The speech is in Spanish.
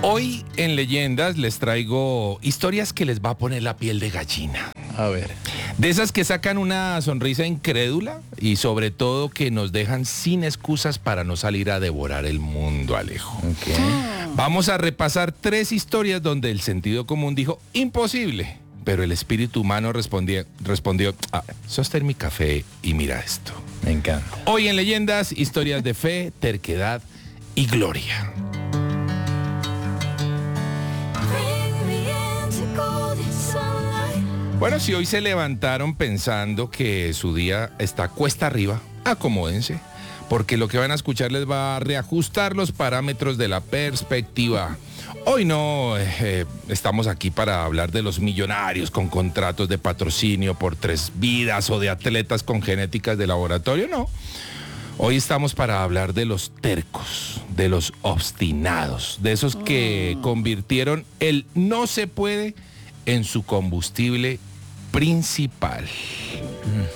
Hoy en Leyendas les traigo historias que les va a poner la piel de gallina. A ver. De esas que sacan una sonrisa incrédula y sobre todo que nos dejan sin excusas para no salir a devorar el mundo, Alejo. Okay. Vamos a repasar 3 historias donde el sentido común dijo imposible, pero el espíritu humano respondió, sostén mi café y mira esto. Me encanta. Hoy en Leyendas, historias de fe, terquedad y gloria. Bueno, si hoy se levantaron pensando que su día está cuesta arriba, acomódense, porque lo que van a escuchar les va a reajustar los parámetros de la perspectiva. Hoy no estamos aquí para hablar de los millonarios con contratos de patrocinio por 3 vidas o de atletas con genéticas de laboratorio, no. Hoy estamos para hablar de los tercos, de los obstinados, de esos que convirtieron el no se puede en su combustible principal.